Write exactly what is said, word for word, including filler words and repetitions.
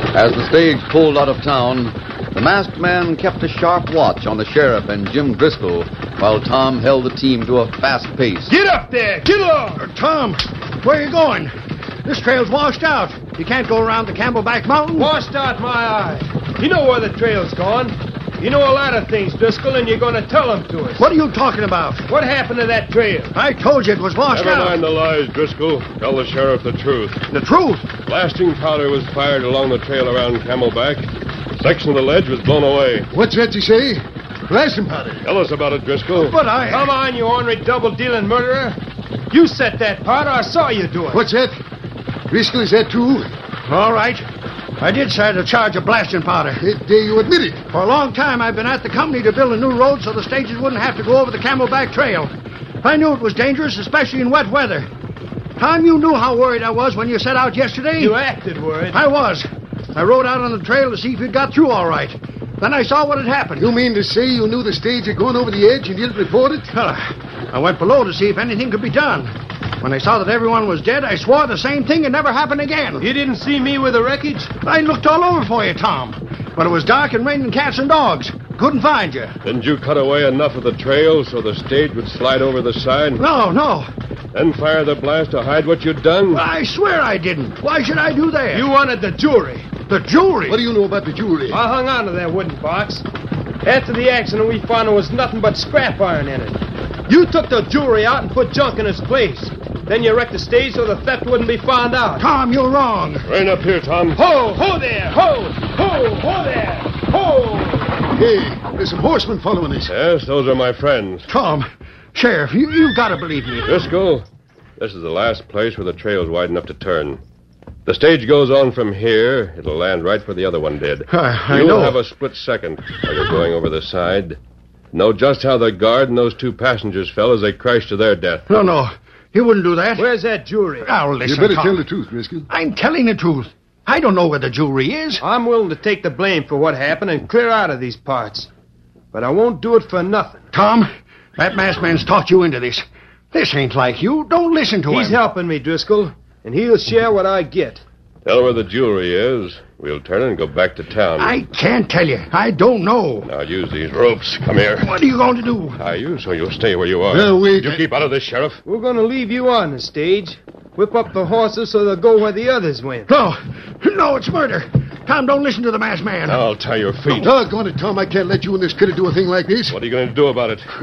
As the stage pulled out of town, the masked man kept a sharp watch on the sheriff and Jim Driscoll, while Tom held the team to a fast pace. Get up there! Get along! Uh, Tom, where are you going? This trail's washed out. You can't go around the Camelback Mountain. Washed out my eye. You know where the trail's gone. You know a lot of things, Driscoll, and you're going to tell them to us. What are you talking about? What happened to that trail? I told you it was washed Never out. mind the lies, Driscoll. Tell the sheriff the truth. The truth? Blasting powder was fired along the trail around Camelback. A section of the ledge was blown away. What's that you say? Blasting powder. Tell us about it, Driscoll. But I... Come on, you ornery double-dealing murderer. You set that powder. I saw you do it. What's that? Driscoll, is that true? All right. I did start a charge of blasting powder. That day you admit it. For a long time, I've been at the company to build a new road so the stages wouldn't have to go over the Camelback Trail. I knew it was dangerous, especially in wet weather. Tom, you knew how worried I was when you set out yesterday. You acted worried. I was. I rode out on the trail to see if you'd got through all right. Then I saw what had happened. You mean to say you knew the stage had gone over the edge and didn't report it? Well, I went below to see if anything could be done. When I saw that everyone was dead, I swore the same thing would never happen again. You didn't see me with the wreckage? I looked all over for you, Tom. But it was dark and raining cats and dogs. Couldn't find you. Didn't you cut away enough of the trail so the stage would slide over the side? No, no. Then fire the blast to hide what you'd done? I swear I didn't. Why should I do that? You wanted the jewelry. The jewelry? What do you know about the jewelry? I hung on to that wooden box. After the accident, we found there was nothing but scrap iron in it. You took the jewelry out and put junk in its place. Then you wrecked the stage so the theft wouldn't be found out. Tom, you're wrong. Rein up here, Tom. Ho! Ho there! Ho! Ho! Ho there! Ho! Hey, there's some horsemen following us. Yes, those are my friends. Tom, Sheriff, you, you've got to believe me. Driscoll, this is the last place where the trail's wide enough to turn. The stage goes on from here. It'll land right where the other one did. I, I You'll know. have a split second while you're going over the side. Know just how the guard and those two passengers fell as they crashed to their death. No, no. You wouldn't do that. Where's that jewelry? Now, listen, You better Tom. tell the truth, Driscoll. I'm telling the truth. I don't know where the jewelry is. I'm willing to take the blame for what happened and clear out of these parts. But I won't do it for nothing. Tom, that masked man's talked you into this. This ain't like you. Don't listen to He's him. helping me, Driscoll, and he'll share what I get. Tell where the jewelry is. We'll turn and go back to town. I can't tell you. I don't know. Now use these ropes. Come here. What are you going to do? Tie you so you'll stay where you are. Well, wait. You keep out of this, Sheriff. We're going to leave you on the stage. Whip up the horses so they'll go where the others went. No. No, it's murder. Tom, don't listen to the masked man. Now I'll tie your feet. Doggone it, Tom. I can't let you and this critter do a thing like this. What are you going to do about it?